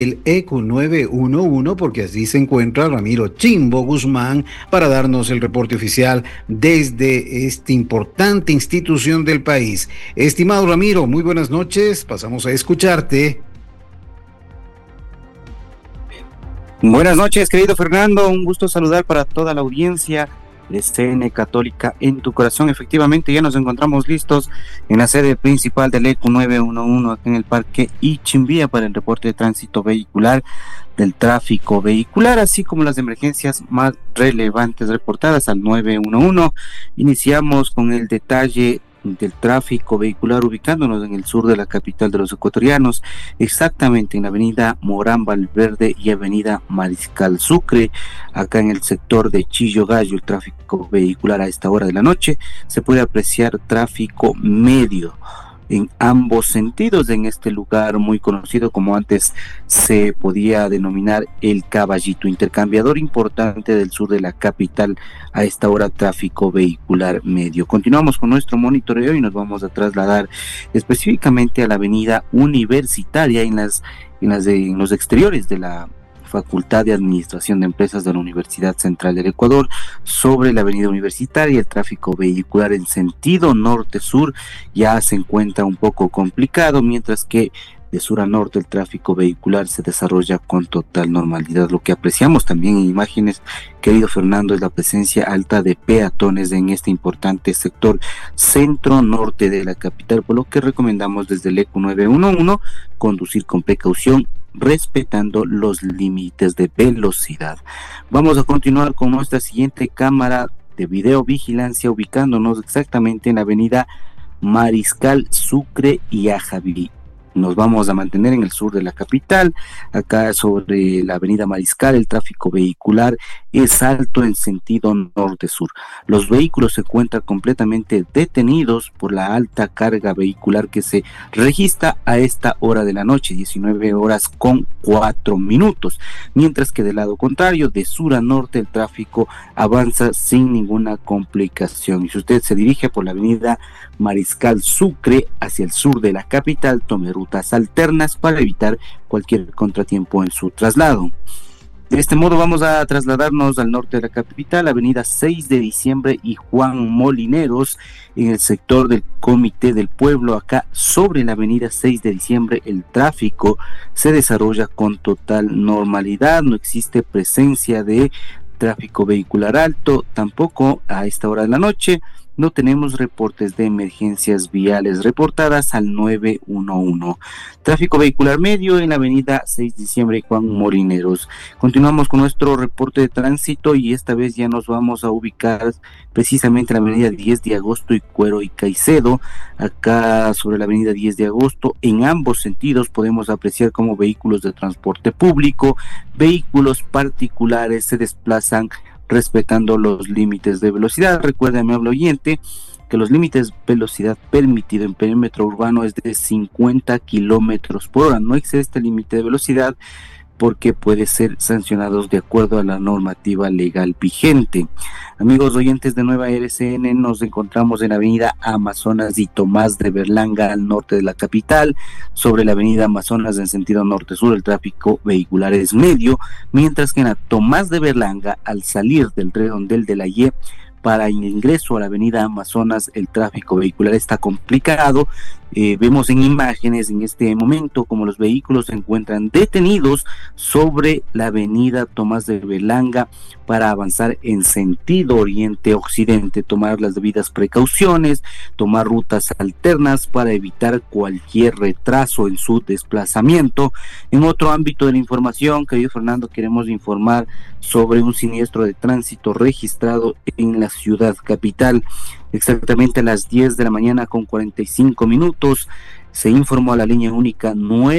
el ECU 911, porque así se encuentra Ramiro Chimbo Guzmán para darnos el reporte oficial desde esta importante institución del país. Estimado Ramiro, muy buenas noches, pasamos a escucharte. Buenas noches, querido Fernando, un gusto saludar para toda la audiencia de CN Católica en tu corazón. Efectivamente, ya nos encontramos listos en la sede principal del ECU 911 aquí en el Parque Ichimbía para el reporte de tránsito vehicular del tráfico vehicular, así como las emergencias más relevantes reportadas al 911. Iniciamos con el detalle del tráfico vehicular ubicándonos en el sur de la capital de los ecuatorianos, exactamente en la avenida Morán Valverde y avenida Mariscal Sucre. Acá en el sector de Chillo Gallo, el tráfico vehicular a esta hora de la noche se puede apreciar tráfico medio en ambos sentidos en este lugar muy conocido como antes se podía denominar el Caballito, intercambiador importante del sur de la capital. A esta hora tráfico vehicular medio. Continuamos con nuestro monitoreo y nos vamos a trasladar específicamente a la avenida Universitaria en los exteriores de la Facultad de Administración de Empresas de la Universidad Central del Ecuador. Sobre la avenida Universitaria, el tráfico vehicular en sentido norte-sur ya se encuentra un poco complicado, mientras que de sur a norte el tráfico vehicular se desarrolla con total normalidad. Lo que apreciamos también en imágenes, querido Fernando, es la presencia alta de peatones en este importante sector centro-norte de la capital, por lo que recomendamos desde el ECU 911 conducir con precaución, respetando los límites de velocidad. Vamos a continuar con nuestra siguiente cámara de videovigilancia, ubicándonos exactamente en la avenida Mariscal Sucre y Ajaví. Nos vamos a mantener en el sur de la capital. Acá sobre la avenida Mariscal el tráfico vehicular es alto en sentido norte-sur. Los vehículos se encuentran completamente detenidos por la alta carga vehicular que se registra a esta hora de la noche, 19:04, mientras que del lado contrario, de sur a norte, el tráfico avanza sin ninguna complicación. Y si usted se dirige por la avenida Mariscal Sucre hacia el sur de la capital, tome rutas alternas para evitar cualquier contratiempo en su traslado. De este modo vamos a trasladarnos al norte de la capital, avenida 6 de diciembre y Juan Molineros, en el sector del Comité del Pueblo. Acá sobre la avenida 6 de diciembre el tráfico se desarrolla con total normalidad, no existe presencia de tráfico vehicular alto, tampoco a esta hora de la noche. No tenemos reportes de emergencias viales reportadas al 911. Tráfico vehicular medio en la avenida 6 de diciembre y Juan Molineros. Continuamos con nuestro reporte de tránsito y esta vez ya nos vamos a ubicar precisamente en la avenida 10 de agosto y Cuero y Caicedo. Acá sobre la avenida 10 de agosto, en ambos sentidos podemos apreciar cómo vehículos de transporte público, vehículos particulares se desplazan respetando los límites de velocidad. Recuerda, amable oyente, que los límites de velocidad permitido en perímetro urbano es de 50 kilómetros por hora. No excede este límite de velocidad porque puede ser sancionados de acuerdo a la normativa legal vigente. Amigos oyentes de Nueva RCN, nos encontramos en la avenida Amazonas y Tomás de Berlanga al norte de la capital. Sobre la avenida Amazonas en sentido norte-sur el tráfico vehicular es medio, mientras que en la Tomás de Berlanga al salir del redondel de la Y para el ingreso a la avenida Amazonas el tráfico vehicular está complicado. Vemos en imágenes en este momento como los vehículos se encuentran detenidos sobre la avenida Tomás de Berlanga para avanzar en sentido oriente-occidente, tomar las debidas precauciones, tomar rutas alternas para evitar cualquier retraso en su desplazamiento. En otro ámbito de la información, querido Fernando, queremos informar sobre un siniestro de tránsito registrado en la ciudad capital. Exactamente a las 10 de la mañana con 45 minutos se informó a la línea única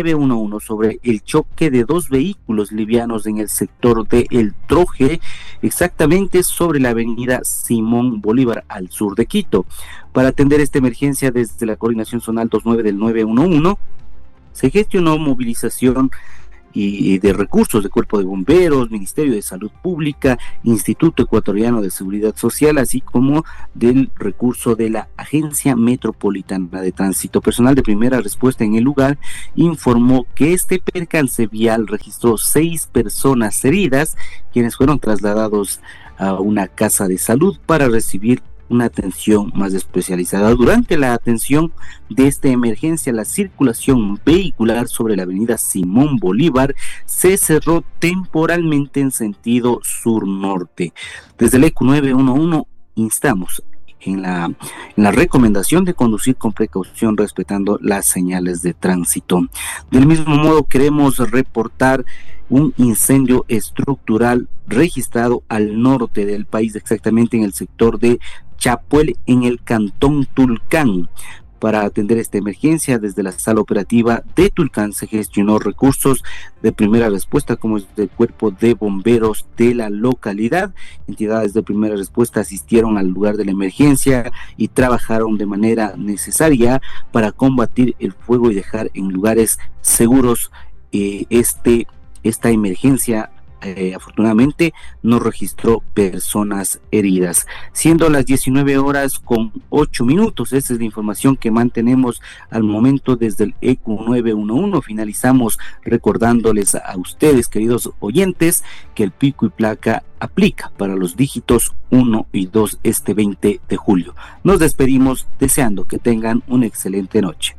911 sobre el choque de dos vehículos livianos en el sector de El Troje, exactamente sobre la avenida Simón Bolívar al sur de Quito. Para atender esta emergencia desde la coordinación zonal 29 del 911 se gestionó movilización y de recursos de Cuerpo de Bomberos, Ministerio de Salud Pública, Instituto Ecuatoriano de Seguridad Social, así como del recurso de la Agencia Metropolitana de Tránsito. Personal de primera respuesta en el lugar informó que este percance vial registró 6 personas heridas, quienes fueron trasladados a una casa de salud para recibir una atención más especializada. Durante la atención de esta emergencia, la circulación vehicular sobre la avenida Simón Bolívar se cerró temporalmente en sentido sur-norte. Desde el ECU 911 instamos en la recomendación de conducir con precaución respetando las señales de tránsito. Del mismo modo, queremos reportar un incendio estructural registrado al norte del país, exactamente en el sector de Chapuel, en el cantón Tulcán. Para atender esta emergencia, desde la sala operativa de Tulcán se gestionó recursos de primera respuesta, como es del Cuerpo de Bomberos de la localidad. Entidades de primera respuesta asistieron al lugar de la emergencia y trabajaron de manera necesaria para combatir el fuego y dejar en lugares seguros esta emergencia. Afortunadamente no registró personas heridas. Siendo las 19:08, esa es la información que mantenemos al momento desde el ECU 911. Finalizamos recordándoles a ustedes, queridos oyentes, que el pico y placa aplica para los dígitos 1 y 2 este 20 de julio. Nos despedimos deseando que tengan una excelente noche.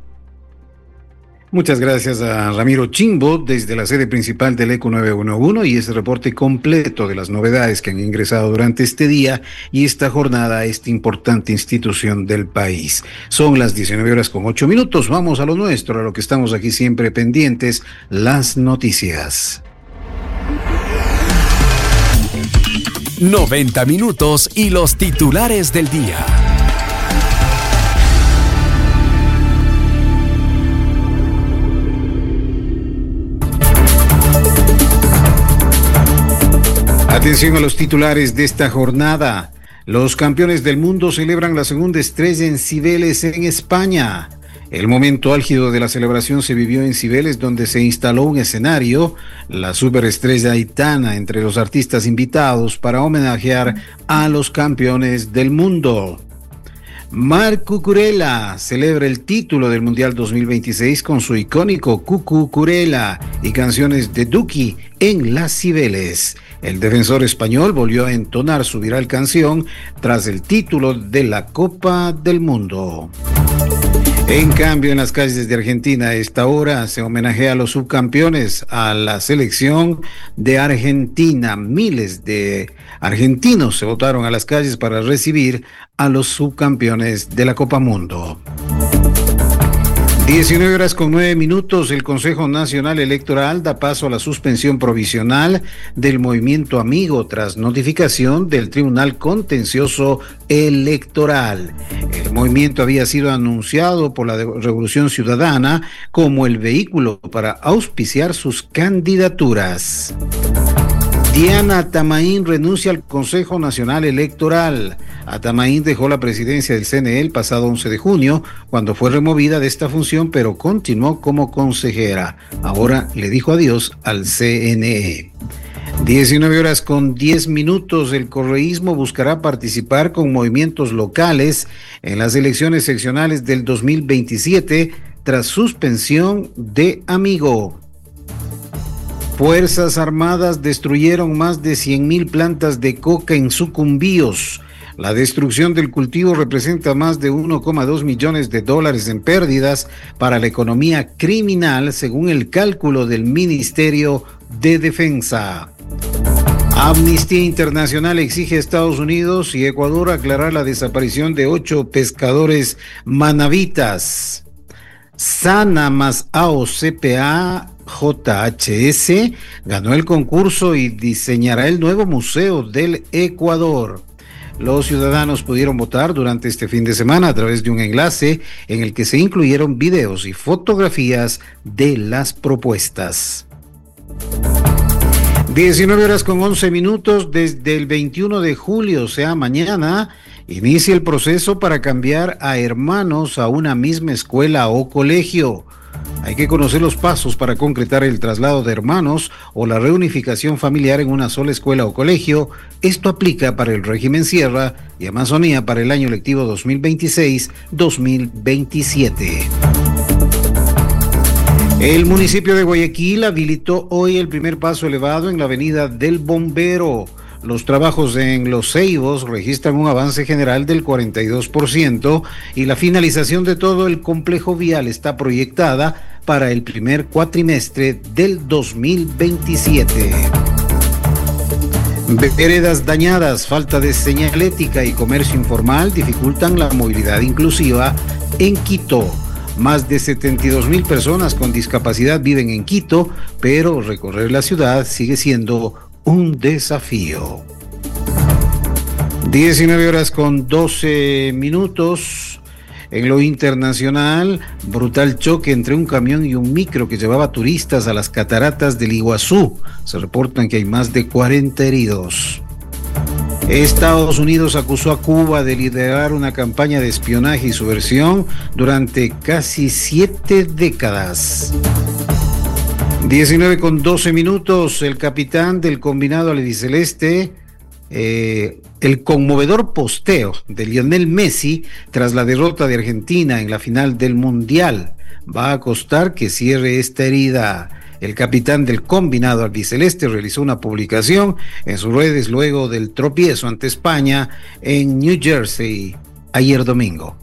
Muchas gracias a Ramiro Chimbo desde la sede principal del ECU 911 y ese reporte completo de las novedades que han ingresado durante este día y esta jornada a esta importante institución del país. Son las 19:08. Vamos a lo nuestro, a lo que estamos aquí siempre pendientes, las noticias. 90 minutos y los titulares del día. Atención a los titulares de esta jornada. Los campeones del mundo celebran la segunda estrella en Cibeles, en España. El momento álgido de la celebración se vivió en Cibeles, donde se instaló un escenario, la superestrella Aitana entre los artistas invitados para homenajear a los campeones del mundo. Marc Cucurella celebra el título del Mundial 2026 con su icónico Cucurella y canciones de Duki en las Cibeles. El defensor español volvió a entonar su viral canción tras el título de la Copa del Mundo. En cambio, en las calles de Argentina a esta hora se homenajea a los subcampeones, a la selección de Argentina. Miles de argentinos se botaron a las calles para recibir a los subcampeones de la Copa Mundo. 19:09. El Consejo Nacional Electoral da paso a la suspensión provisional del Movimiento Amigo tras notificación del Tribunal Contencioso Electoral. El movimiento había sido anunciado por la Revolución Ciudadana como el vehículo para auspiciar sus candidaturas. Diana Atamaín renuncia al Consejo Nacional Electoral. Atamaín dejó la presidencia del CNE el pasado 11 de junio, cuando fue removida de esta función, pero continuó como consejera. Ahora le dijo adiós al CNE. 19:10. El correísmo buscará participar con movimientos locales en las elecciones seccionales del 2027 tras suspensión de Amigo. Fuerzas Armadas destruyeron más de 100.000 plantas de coca en Sucumbíos. La destrucción del cultivo representa más de $1,2 millones en pérdidas para la economía criminal, según el cálculo del Ministerio de Defensa. Amnistía Internacional exige a Estados Unidos y Ecuador aclarar la desaparición de 8 pescadores manavitas. Sana más AOCPA JHS ganó el concurso y diseñará el nuevo Museo del Ecuador. Los ciudadanos pudieron votar durante este fin de semana a través de un enlace en el que se incluyeron videos y fotografías de las propuestas. 19:11. Desde el 21 de julio, o sea mañana, inicia el proceso para cambiar a hermanos a una misma escuela o colegio. Hay que conocer los pasos para concretar el traslado de hermanos o la reunificación familiar en una sola escuela o colegio. Esto aplica para el régimen Sierra y Amazonía para el año lectivo 2026-2027. El municipio de Guayaquil habilitó hoy el primer paso elevado en la avenida del Bombero. Los trabajos en Los Ceibos registran un avance general del 42% y la finalización de todo el complejo vial está proyectada para el primer cuatrimestre del 2027. Veredas dañadas, falta de señalética y comercio informal dificultan la movilidad inclusiva en Quito. Más de 72,000 personas con discapacidad viven en Quito, pero recorrer la ciudad sigue siendo un desafío. 19:12. En lo internacional, brutal choque entre un camión y un micro que llevaba turistas a las cataratas del Iguazú. Se reportan que hay más de 40 heridos. Estados Unidos acusó a Cuba de liderar una campaña de espionaje y subversión durante casi 7 décadas. 19:12. El capitán del combinado albiceleste, el conmovedor posteo de Lionel Messi tras la derrota de Argentina en la final del Mundial va a costar que cierre esta herida. El capitán del combinado albiceleste realizó una publicación en sus redes luego del tropiezo ante España en New Jersey ayer domingo.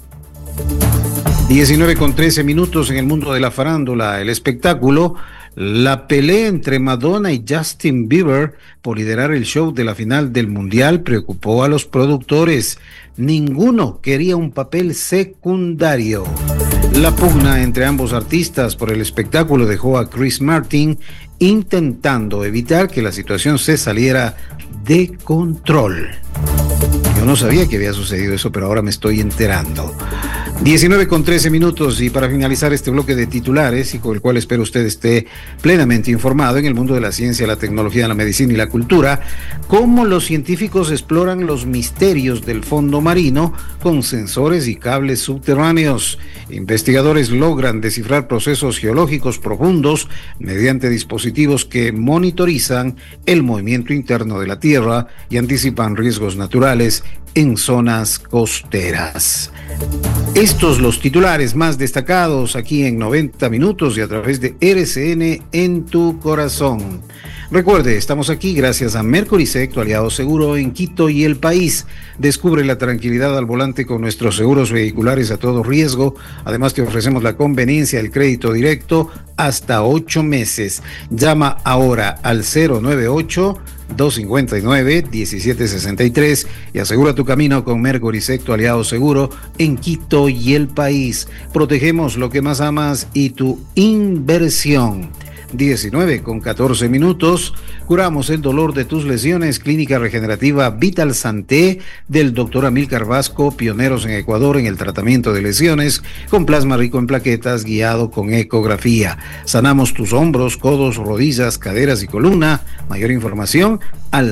19:13 en el mundo de la farándula, el espectáculo. La pelea entre Madonna y Justin Bieber por liderar el show de la final del Mundial preocupó a los productores. Ninguno quería un papel secundario. La pugna entre ambos artistas por el espectáculo dejó a Chris Martin intentando evitar que la situación se saliera de control. Yo no sabía que había sucedido eso, pero ahora me estoy enterando. 19:13 y para finalizar este bloque de titulares y con el cual espero usted esté plenamente informado en el mundo de la ciencia, la tecnología, la medicina y la cultura, cómo los científicos exploran los misterios del fondo marino con sensores y cables subterráneos. Investigadores logran descifrar procesos geológicos profundos mediante dispositivos que monitorizan el movimiento interno de la Tierra y anticipan riesgos naturales en zonas costeras. Estos los titulares más destacados aquí en 90 minutos y a través de RCN en tu corazón. Recuerde, estamos aquí gracias a Mercorisec, tu aliado seguro en Quito y el país. Descubre la tranquilidad al volante con nuestros seguros vehiculares a todo riesgo. Además, te ofrecemos la conveniencia del crédito directo hasta 8 meses. Llama ahora al 098-259-1763 y asegura tu camino con Mercorisec, tu aliado seguro en Quito y el país. Protegemos lo que más amas y tu inversión. 19:14. Curamos el dolor de tus lesiones. Clínica Regenerativa Vital Santé del Dr. Amílcar Vasco, pioneros en Ecuador en el tratamiento de lesiones con plasma rico en plaquetas guiado con ecografía. Sanamos tus hombros, codos, rodillas, caderas y columna. Mayor información al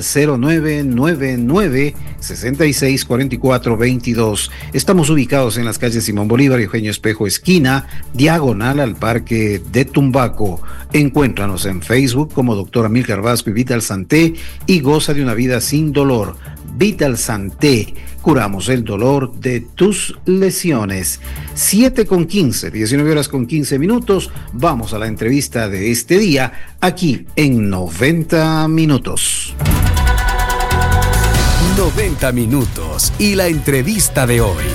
0999-664422. Estamos ubicados en las calles Simón Bolívar y Eugenio Espejo esquina, diagonal al Parque de Tumbaco. Encuéntranos en Facebook como Dr. Amílcar Vasco y Vital Santé y goza de una vida sin dolor. Vital Santé, curamos el dolor de tus lesiones. 7:15, 19:15. Vamos a la entrevista de este día aquí en 90 minutos. 90 minutos y la entrevista de hoy.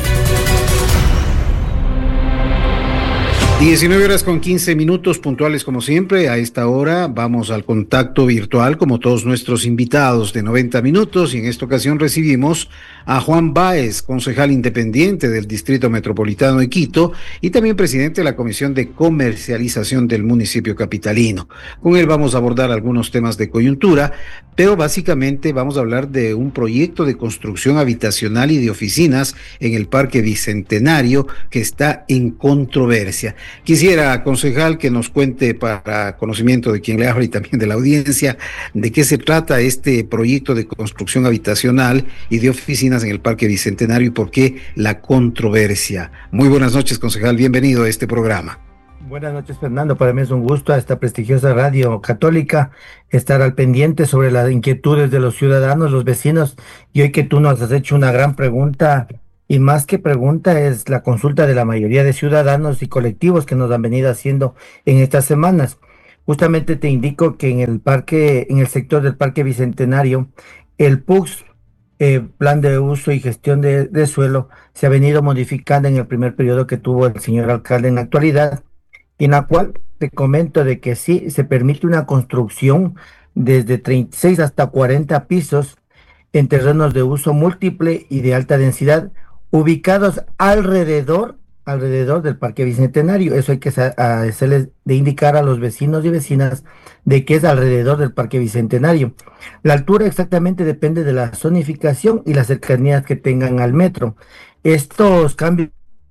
19:15 puntuales como siempre. A esta hora vamos al contacto virtual como todos nuestros invitados de 90 minutos y en esta ocasión recibimos a Juan Báez, concejal independiente del Distrito Metropolitano de Quito y también presidente de la Comisión de Comercialización del municipio capitalino. Con él vamos a abordar algunos temas de coyuntura, pero básicamente vamos a hablar de un proyecto de construcción habitacional y de oficinas en el Parque Bicentenario que está en controversia. Quisiera, concejal, que nos cuente para conocimiento de quien le habla y también de la audiencia, de qué se trata este proyecto de construcción habitacional y de oficinas en el Parque Bicentenario y por qué la controversia. Muy buenas noches, concejal, bienvenido a este programa. Buenas noches, Fernando. Para mí es un gusto a esta prestigiosa radio católica estar al pendiente sobre las inquietudes de los ciudadanos, los vecinos, y hoy que tú nos has hecho una gran pregunta, y más que pregunta es la consulta de la mayoría de ciudadanos y colectivos que nos han venido haciendo en estas semanas. Justamente te indico que en el parque, en el sector del Parque Bicentenario, el PUX, Plan de Uso y Gestión de Suelo, se ha venido modificando en el primer periodo que tuvo el señor alcalde en la actualidad, en la cual te comento de que sí se permite una construcción desde 36 hasta 40 pisos en terrenos de uso múltiple y de alta densidad, ubicados alrededor del Parque Bicentenario. Eso hay que hacerles de indicar a los vecinos y vecinas de que es alrededor del Parque Bicentenario. La altura exactamente depende de la zonificación y las cercanías que tengan al metro. Estos cambios.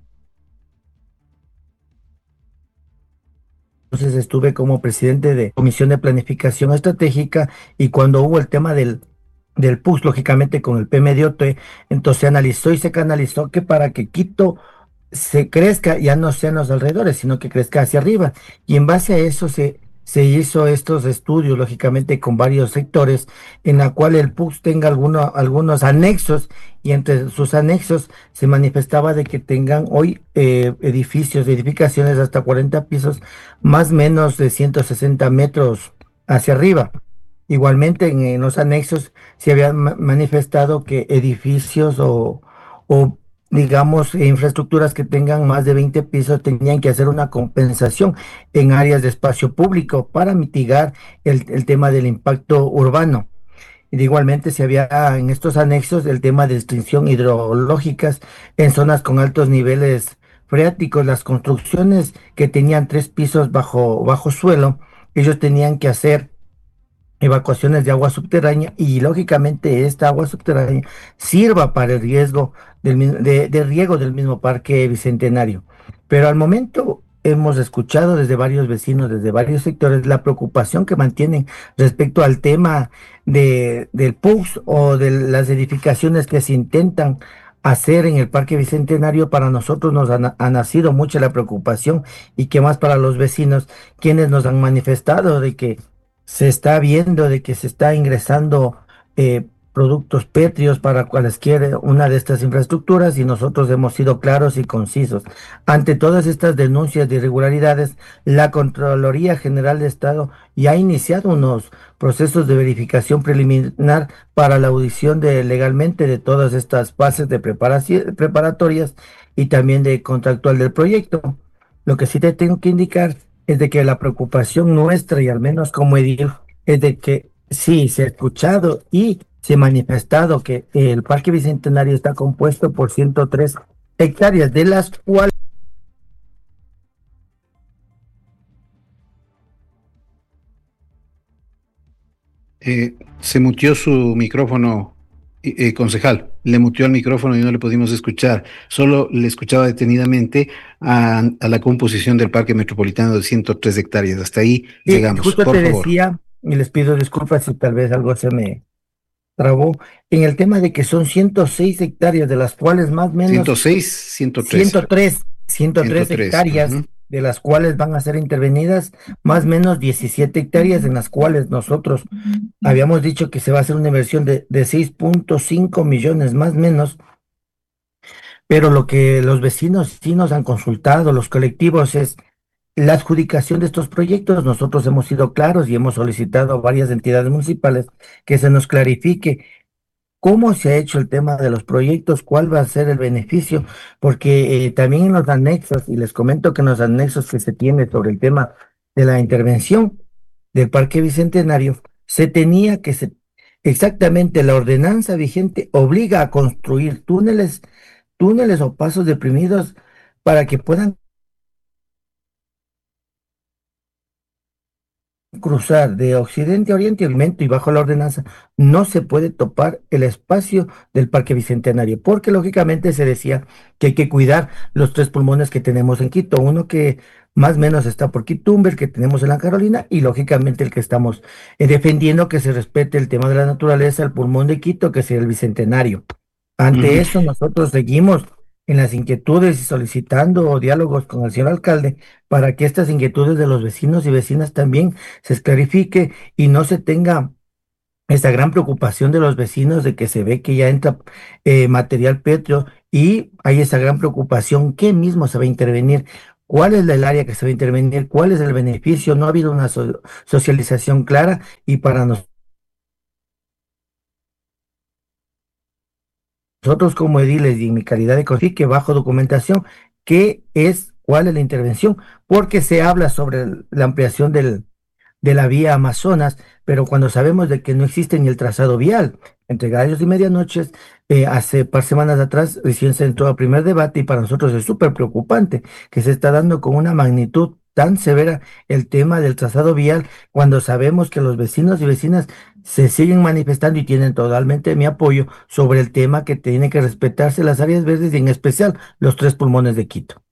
Entonces estuve como presidente de Comisión de Planificación Estratégica, y cuando hubo el tema del PUS, lógicamente con el PMDOT, entonces se analizó y se canalizó que para que Quito se crezca, ya no sea en los alrededores, sino que crezca hacia arriba. Y en base a eso se hizo estos estudios, lógicamente con varios sectores, en la cual el PUS tenga algunos anexos, y entre sus anexos se manifestaba de que tengan hoy edificaciones hasta 40 pisos, más o menos de 160 metros hacia arriba. Igualmente en los anexos se había manifestado que edificios o digamos, infraestructuras que tengan más de 20 pisos tenían que hacer una compensación en áreas de espacio público para mitigar el tema del impacto urbano. Y igualmente se había en estos anexos el tema de extinción hidrológicas en zonas con altos niveles freáticos. Las construcciones que tenían 3 pisos bajo suelo, ellos tenían que hacer evacuaciones de agua subterránea, y lógicamente esta agua subterránea sirva para el riesgo de riego del mismo Parque Bicentenario. Pero al momento hemos escuchado desde varios vecinos, desde varios sectores, la preocupación que mantienen respecto al tema del PUX o de las edificaciones que se intentan hacer en el Parque Bicentenario. Para nosotros nos ha nacido mucha la preocupación, y que más para los vecinos, quienes nos han manifestado de que se está viendo de que se está ingresando productos pétreos para cualesquiera una de estas infraestructuras, y nosotros hemos sido claros y concisos. Ante todas estas denuncias de irregularidades, la Contraloría General de Estado ya ha iniciado unos procesos de verificación preliminar para la audición legalmente de todas estas fases de preparatorias y también de contractual del proyecto. Lo que sí te tengo que indicar es de que la preocupación nuestra, y al menos como edil, es de que sí se ha escuchado y se ha manifestado que el Parque Bicentenario está compuesto por 103 hectáreas, de las cuales se mutió su micrófono, concejal. Le mutió el micrófono y no le pudimos escuchar. Solo le escuchaba detenidamente a la composición del Parque Metropolitano de 103 hectáreas. Hasta ahí llegamos. Justo por te favor. decía, y les pido disculpas si tal vez algo se me trabó, en el tema de que son 106 hectáreas, de las cuales más o menos 106, 103. 103 hectáreas, de las cuales van a ser intervenidas más o menos 17 hectáreas, en las cuales nosotros habíamos dicho que se va a hacer una inversión de 6.5 millones más o menos. Pero lo que los vecinos sí nos han consultado, los colectivos, es la adjudicación de estos proyectos. Nosotros hemos sido claros y hemos solicitado a varias entidades municipales que se nos clarifique cómo se ha hecho el tema de los proyectos, cuál va a ser el beneficio, porque también en los anexos, y les comento que en los anexos que se tiene sobre el tema de la intervención del Parque Bicentenario, se tenía que exactamente la ordenanza vigente obliga a construir túneles o pasos deprimidos para que puedan cruzar de occidente a oriente, y bajo la ordenanza no se puede topar el espacio del Parque Bicentenario, porque lógicamente se decía que hay que cuidar los 3 pulmones que tenemos en Quito, uno que más o menos está por Quitumbe, el que tenemos en la Carolina, y lógicamente el que estamos defendiendo, que se respete el tema de la naturaleza, el pulmón de Quito, que sea el Bicentenario. Ante eso nosotros seguimos en las inquietudes y solicitando diálogos con el señor alcalde para que estas inquietudes de los vecinos y vecinas también se esclarifique y no se tenga esta gran preocupación de los vecinos de que se ve que ya entra material pétreo y hay esa gran preocupación, ¿qué mismo se va a intervenir? ¿Cuál es el área que se va a intervenir? ¿Cuál es el beneficio? No ha habido una socialización clara y para nosotros como ediles y en mi calidad de que bajo documentación, cuál es la intervención? Porque se habla sobre la ampliación de la vía Amazonas, pero cuando sabemos de que no existe ni el trazado vial entre Gallos y Medianoches, hace par semanas atrás recién se entró al primer debate y para nosotros es súper preocupante que se está dando con una magnitud tan severa el tema del trazado vial, cuando sabemos que los vecinos y vecinas se siguen manifestando y tienen totalmente mi apoyo sobre el tema que tiene que respetarse las áreas verdes y en especial los tres pulmones de Quito.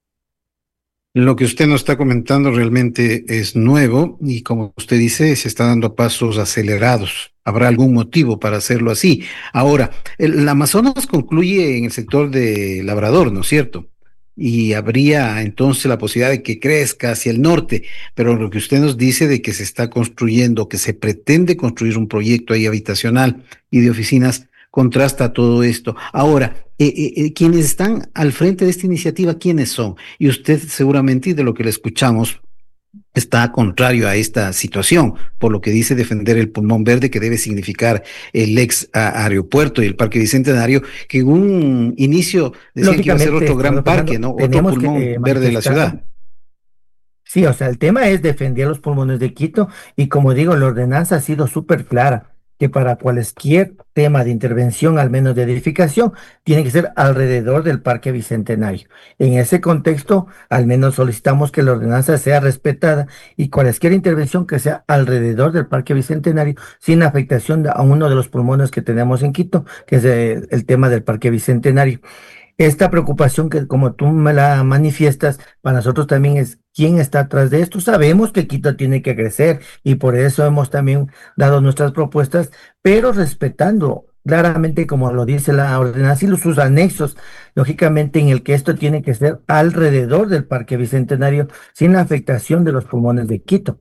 Lo que usted nos está comentando realmente es nuevo y como usted dice, se está dando pasos acelerados. Habrá algún motivo para hacerlo así. Ahora, el Amazonas concluye en el sector de Labrador, ¿no es cierto? Y habría entonces la posibilidad de que crezca hacia el norte, pero lo que usted nos dice de que se está construyendo, que se pretende construir un proyecto ahí habitacional y de oficinas, contrasta todo esto. Ahora, quienes están al frente de esta iniciativa, ¿quiénes son? Y usted seguramente, y de lo que le escuchamos, está contrario a esta situación, por lo que dice defender el pulmón verde que debe significar el aeropuerto y el Parque Bicentenario, que en un inicio decían que iba a ser Lógicamente, otro gran Fernando, parque, ¿no? Otro tenemos pulmón que verde de la manifestar. ciudad. Sí, o sea, el tema es defender los pulmones de Quito y como digo, la ordenanza ha sido súper clara, que para cualquier tema de intervención, al menos de edificación, tiene que ser alrededor del Parque Bicentenario. En ese contexto, al menos solicitamos que la ordenanza sea respetada y cualquier intervención que sea alrededor del Parque Bicentenario, sin afectación a uno de los pulmones que tenemos en Quito, que es el tema del Parque Bicentenario. Esta preocupación que como tú me la manifiestas, para nosotros también es quién está atrás de esto. Sabemos que Quito tiene que crecer y por eso hemos también dado nuestras propuestas, pero respetando claramente, como lo dice la ordenanza y sus anexos, lógicamente en el que esto tiene que ser alrededor del Parque Bicentenario, sin la afectación de los pulmones de Quito.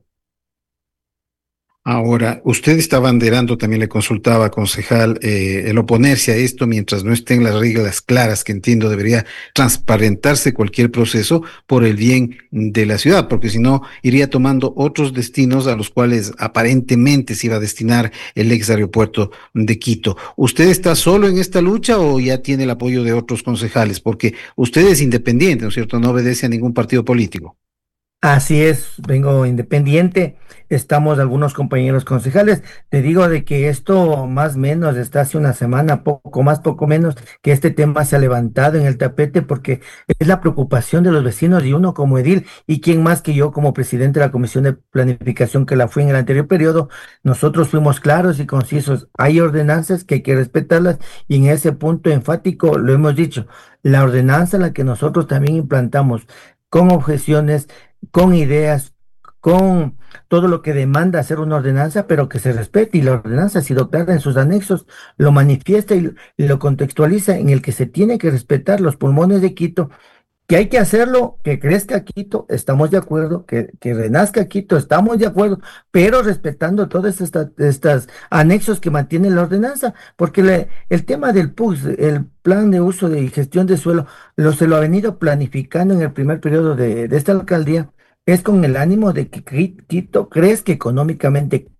Ahora, usted está banderando, también le consultaba, concejal, el oponerse a esto mientras no estén las reglas claras, que entiendo debería transparentarse cualquier proceso por el bien de la ciudad, porque si no, iría tomando otros destinos a los cuales aparentemente se iba a destinar el ex aeropuerto de Quito. ¿Usted está solo en esta lucha o ya tiene el apoyo de otros concejales? Porque usted es independiente, ¿no es cierto? No obedece a ningún partido político. Así es, vengo independiente, estamos algunos compañeros concejales, te digo de que esto más o menos está hace una semana, poco más, poco menos, que este tema se ha levantado en el tapete porque es la preocupación de los vecinos y uno como edil y quién más que yo como presidente de la Comisión de Planificación que la fui en el anterior periodo, nosotros fuimos claros y concisos, hay ordenanzas que hay que respetarlas y en ese punto enfático lo hemos dicho, la ordenanza la que nosotros también implantamos con objeciones con ideas, con todo lo que demanda hacer una ordenanza, pero que se respete y la ordenanza ha sido clara en sus anexos, lo manifiesta y lo contextualiza en el que se tiene que respetar los pulmones de Quito, que hay que hacerlo, que crezca Quito, estamos de acuerdo, que renazca Quito, estamos de acuerdo, pero respetando todos estas anexos que mantiene la ordenanza, porque el tema del PUS, el plan de uso y gestión de suelo, se lo ha venido planificando en el primer periodo de esta alcaldía, es con el ánimo de que Quito crezca económicamente,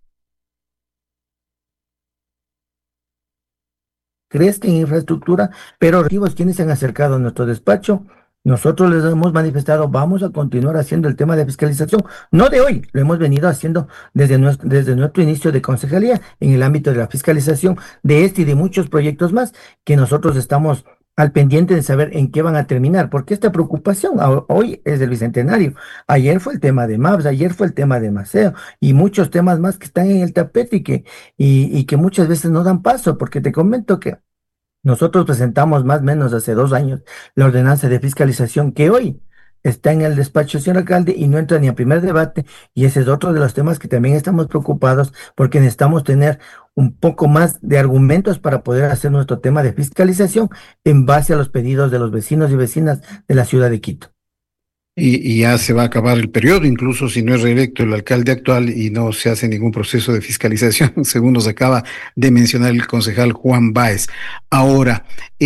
crezca en infraestructura, pero los quienes se han acercado a nuestro despacho, nosotros les hemos manifestado, vamos a continuar haciendo el tema de fiscalización, no de hoy, lo hemos venido haciendo desde nuestro inicio de concejalía en el ámbito de la fiscalización de este y de muchos proyectos más que nosotros estamos al pendiente de saber en qué van a terminar, porque esta preocupación hoy es del Bicentenario, ayer fue el tema de MAPS, ayer fue el tema de Maceo y muchos temas más que están en el tapete y que muchas veces no dan paso, porque te comento que nosotros presentamos más o menos hace 2 años la ordenanza de fiscalización que hoy está en el despacho del señor alcalde y no entra ni a primer debate, y ese es otro de los temas que también estamos preocupados porque necesitamos tener un poco más de argumentos para poder hacer nuestro tema de fiscalización en base a los pedidos de los vecinos y vecinas de la ciudad de Quito. Y ya se va a acabar el periodo, incluso si no es reelecto el alcalde actual y no se hace ningún proceso de fiscalización, según nos acaba de mencionar el concejal Juan Báez. Ahora,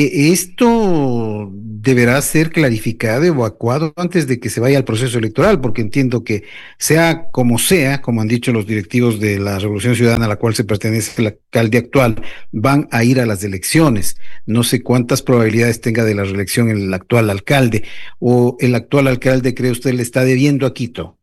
esto deberá ser clarificado, evacuado antes de que se vaya al proceso electoral, porque entiendo que sea, como han dicho los directivos de la Revolución Ciudadana a la cual se pertenece el alcalde actual, van a ir a las elecciones. No sé cuántas probabilidades tenga de la reelección el actual alcalde, o el actual alcalde, ¿cree usted, le está debiendo a Quito?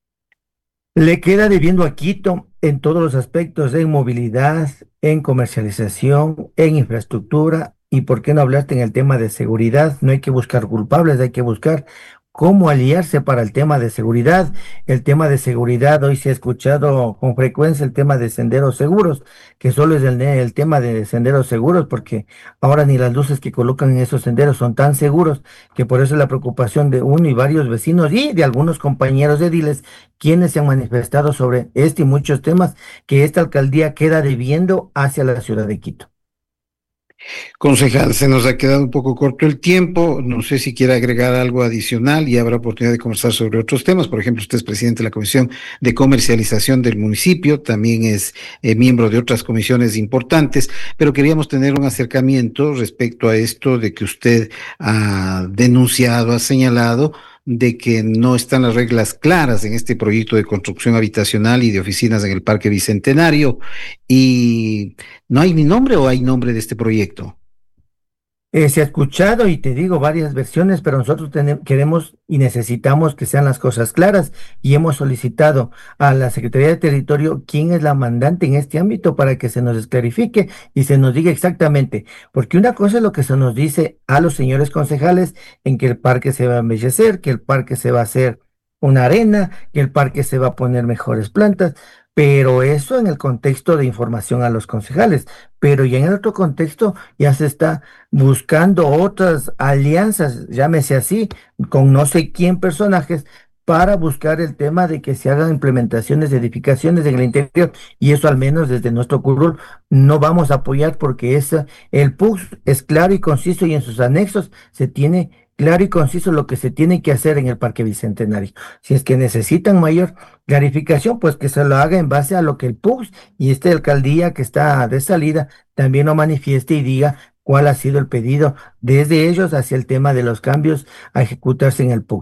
Le queda debiendo a Quito en todos los aspectos, en movilidad, en comercialización, en infraestructura, y por qué no hablaste en el tema de seguridad. No hay que buscar culpables, hay que buscar cómo aliarse para el tema de seguridad. El tema de seguridad, hoy se ha escuchado con frecuencia el tema de senderos seguros, que solo es el tema de senderos seguros, porque ahora ni las luces que colocan en esos senderos son tan seguros, que por eso es la preocupación de uno y varios vecinos y de algunos compañeros ediles, quienes se han manifestado sobre este y muchos temas que esta alcaldía queda debiendo hacia la ciudad de Quito. Concejal, se nos ha quedado un poco corto el tiempo. No sé si quiere agregar algo adicional y habrá oportunidad de conversar sobre otros temas. Por ejemplo, usted es presidente de la Comisión de Comercialización del municipio, también es miembro de otras comisiones importantes, pero queríamos tener un acercamiento respecto a esto de que usted ha denunciado, ha señalado de que no están las reglas claras en este proyecto de construcción habitacional y de oficinas en el Parque Bicentenario, y no hay ni nombre o hay nombre de este proyecto. Se ha escuchado y te digo varias versiones, pero nosotros queremos y necesitamos que sean las cosas claras, y hemos solicitado a la Secretaría de Territorio quién es la mandante en este ámbito para que se nos esclarifique y se nos diga exactamente, porque una cosa es lo que se nos dice a los señores concejales en que el parque se va a embellecer, que el parque se va a hacer una arena, que el parque se va a poner mejores plantas, pero eso en el contexto de información a los concejales, pero ya en el otro contexto ya se está buscando otras alianzas, llámese así, con no sé quién personajes, para buscar el tema de que se hagan implementaciones de edificaciones en el interior, y eso al menos desde nuestro curul no vamos a apoyar, porque el PUC es claro y conciso, y en sus anexos se tiene claro y conciso lo que se tiene que hacer en el Parque Bicentenario. Si es que necesitan mayor clarificación, pues que se lo haga en base a lo que el PUC y esta alcaldía que está de salida también lo manifieste y diga cuál ha sido el pedido desde ellos hacia el tema de los cambios a ejecutarse en el PUC.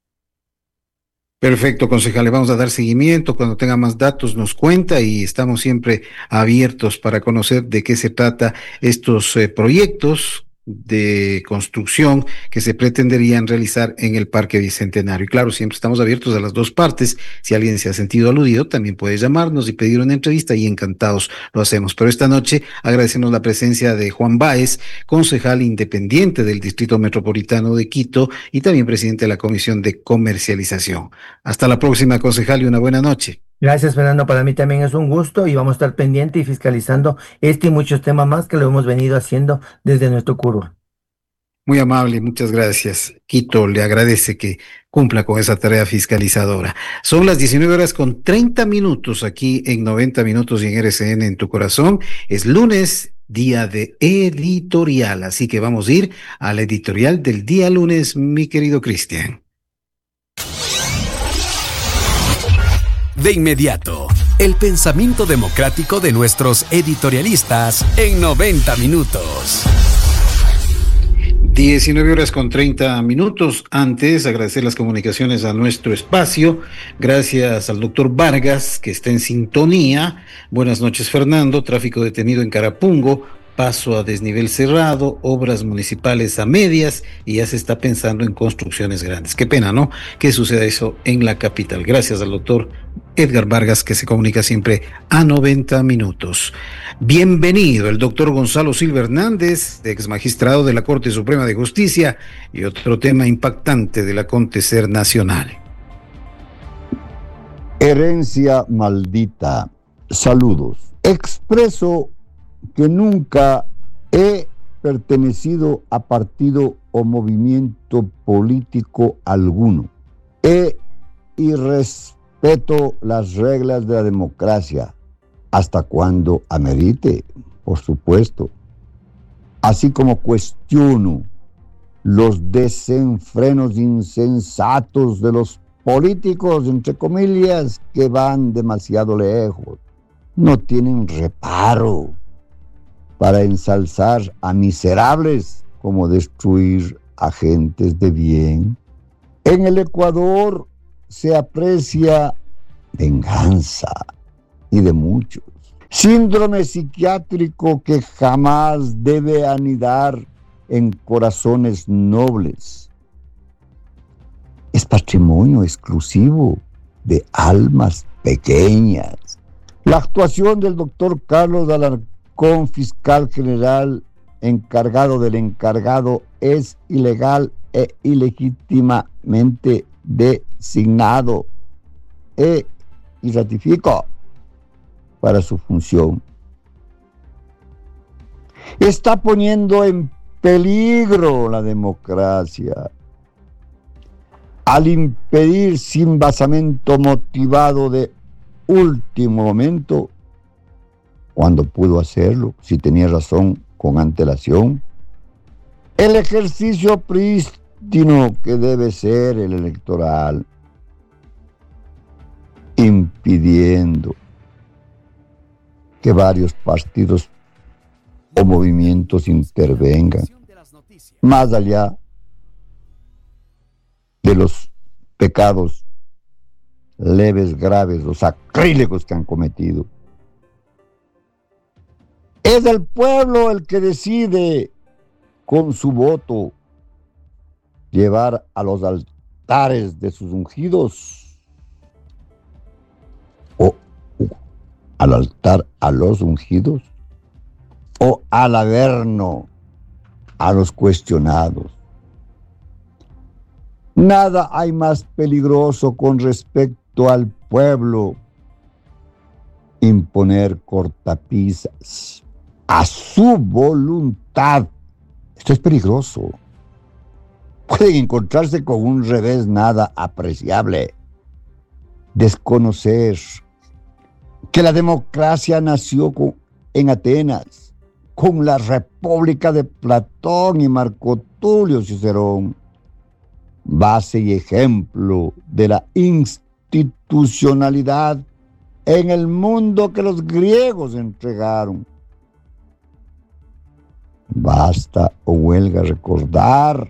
Perfecto, concejal, le vamos a dar seguimiento. Cuando tenga más datos nos cuenta, y estamos siempre abiertos para conocer de qué se trata estos proyectos de construcción que se pretenderían realizar en el Parque Bicentenario. Y claro, siempre estamos abiertos a las dos partes. Si alguien se ha sentido aludido, también puede llamarnos y pedir una entrevista, y encantados lo hacemos. Pero esta noche agradecemos la presencia de Juan Báez, concejal independiente del Distrito Metropolitano de Quito y también presidente de la Comisión de Comercialización. Hasta la próxima, concejal, y una buena noche. Gracias, Fernando. Para mí también es un gusto, y vamos a estar pendiente y fiscalizando este y muchos temas más que lo hemos venido haciendo desde nuestro curul. Muy amable, muchas gracias. Quito le agradece que cumpla con esa tarea fiscalizadora. Son las 19:30 aquí en 90 minutos y en RCN en tu corazón. Es lunes, día de editorial, así que vamos a ir a la editorial del día lunes, mi querido Cristian. De inmediato, el pensamiento democrático de nuestros editorialistas en 90 minutos. 19:30. Antes, agradecer las comunicaciones a nuestro espacio. Gracias al doctor Vargas, que está en sintonía. Buenas noches, Fernando. Tráfico detenido en Carapungo, paso a desnivel cerrado, obras municipales a medias, y ya se está pensando en construcciones grandes. Qué pena, ¿no?, que suceda eso en la capital. Gracias al doctor Edgar Vargas, que se comunica siempre a 90 minutos. Bienvenido el doctor Gonzalo Silva Hernández, ex magistrado de la Corte Suprema de Justicia, y otro tema impactante del acontecer nacional. Herencia maldita. Saludos. Expreso que nunca he pertenecido a partido o movimiento político alguno. Y respeto las reglas de la democracia hasta cuando amerite, por supuesto. Así como cuestiono los desenfrenos insensatos de los políticos, entre comillas, que van demasiado lejos. No tienen reparo para ensalzar a miserables como destruir a gentes de bien. En el Ecuador se aprecia venganza y de muchos. Síndrome psiquiátrico que jamás debe anidar en corazones nobles. Es patrimonio exclusivo de almas pequeñas. La actuación del doctor Carlos Alarcón, fiscal general encargado del encargado, es ilegal e ilegítimamente designado y ratifico para su función. Está poniendo en peligro la democracia al impedir sin basamento motivado de último momento, cuando pudo hacerlo, si tenía razón, con antelación, el ejercicio prístino que debe ser el electoral, impidiendo que varios partidos o movimientos intervengan, más allá de los pecados leves, graves, los sacrílegos que han cometido. Es el pueblo el que decide con su voto llevar a los altares de sus ungidos o al altar a los ungidos o al averno a los cuestionados. Nada hay más peligroso con respecto al pueblo: imponer cortapisas a su voluntad. Esto es peligroso. Pueden encontrarse con un revés nada apreciable. Desconocer que la democracia nació en Atenas, con la República de Platón y Marco Tulio Cicerón, base y ejemplo de la institucionalidad en el mundo que los griegos entregaron. Basta o huelga recordar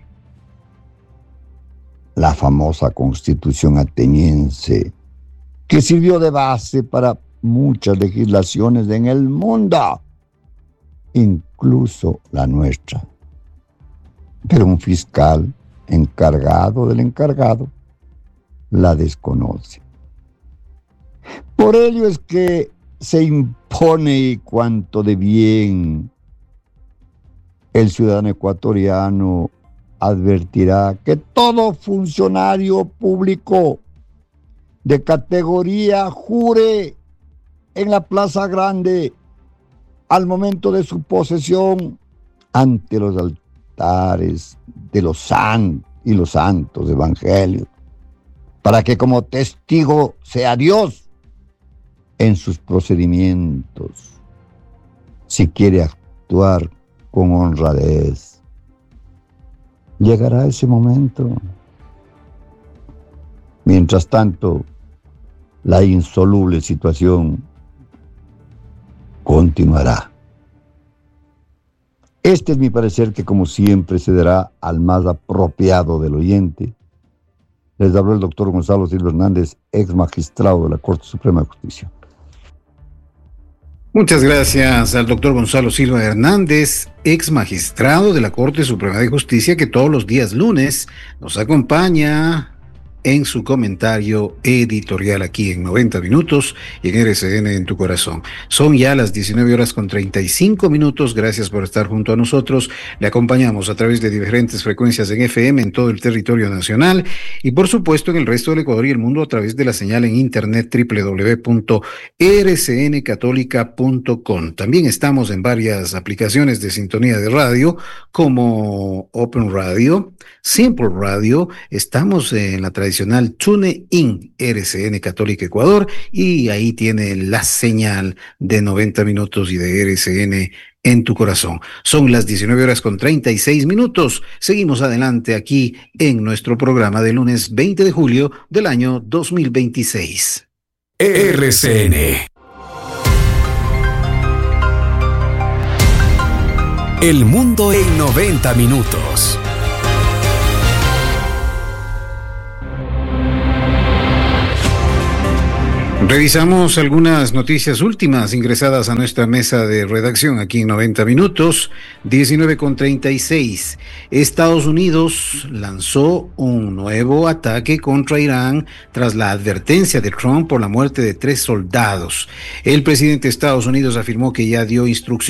la famosa Constitución ateniense, que sirvió de base para muchas legislaciones en el mundo, incluso la nuestra. Pero un fiscal encargado del encargado la desconoce. Por ello es que se impone cuanto de bien el ciudadano ecuatoriano advertirá que todo funcionario público de categoría jure en la Plaza Grande al momento de su posesión ante los altares de los santos evangelios, para que como testigo sea Dios en sus procedimientos, si quiere actuar con honradez. Llegará ese momento. Mientras tanto, la insoluble situación continuará. Este es mi parecer, que como siempre se dará al más apropiado del oyente. Les habló el doctor Gonzalo Silva Hernández, ex magistrado de la Corte Suprema de Justicia. Muchas gracias al doctor Gonzalo Silva Hernández, ex magistrado de la Corte Suprema de Justicia, que todos los días lunes nos acompaña en su comentario editorial aquí en 90 minutos y en RCN en tu corazón. Son ya las 19:35. Gracias por estar junto a nosotros. Le acompañamos a través de diferentes frecuencias en FM en todo el territorio nacional y por supuesto en el resto del Ecuador y el mundo a través de la señal en internet www.rcncatólica.com. También estamos en varias aplicaciones de sintonía de radio como Open Radio, Simple Radio. Estamos en la tradicional TuneIn RCN Católica Ecuador y ahí tiene la señal de 90 minutos y de RCN en tu corazón. Son las 19:36. Seguimos adelante aquí en nuestro programa de lunes 20 de julio del año 2026. RCN. El mundo en 90 minutos. Revisamos algunas noticias últimas ingresadas a nuestra mesa de redacción aquí en 90 minutos, 19:36. Estados Unidos lanzó un nuevo ataque contra Irán tras la advertencia de Trump por la muerte de 3 soldados. El presidente de Estados Unidos afirmó que ya dio instrucciones